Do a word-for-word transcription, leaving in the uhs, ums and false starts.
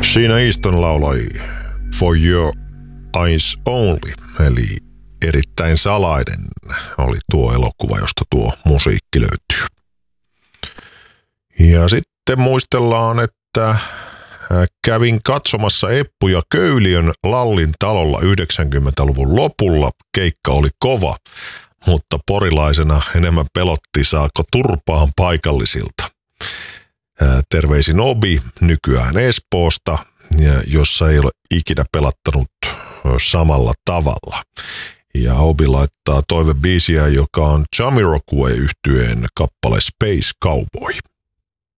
Siinä Easton lauloi For Your Eyes Only, eli erittäin salainen oli tuo elokuva, josta tuo musiikki löytyy. Ja sitten muistellaan, että kävin katsomassa Eppu ja Köyliön Lallin talolla yhdeksänkymmentäluvun lopulla. Keikka oli kova, mutta porilaisena enemmän pelotti, saako turpaan paikallisilta. Terveisin Obi, nykyään Espoosta, jossa ei ole ikinä pelattanut samalla tavalla. Ja Obi laittaa toivebiisiä, joka on Jamiroquai-yhtyeen kappale Space Cowboy.